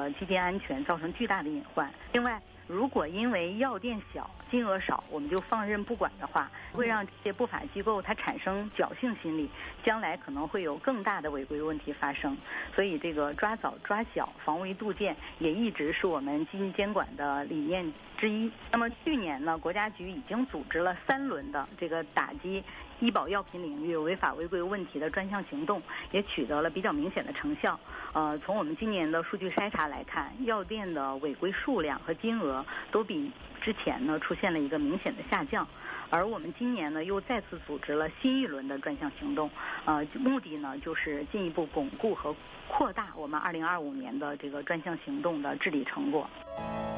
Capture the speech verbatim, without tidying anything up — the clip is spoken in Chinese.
的基建安全造成巨大的隐患。另外，如果因为药店小、金额少，我们就放任不管的话，会让这些不法机构它产生侥幸心理，将来可能会有更大的违规问题发生。所以，这个抓早抓小、防微杜渐也一直是我们基金监管的理念之一。那么去年呢，国家局已经组织了三轮的这个打击医保药品领域违法违规问题的专项行动，也取得了比较明显的成效。呃，从我们今年的数据筛查来看，药店的违规数量和金额都比之前呢出现了一个明显的下降。而我们今年呢又再次组织了新一轮的专项行动，呃，目的呢就是进一步巩固和扩大我们二零二五年的这个专项行动的治理成果。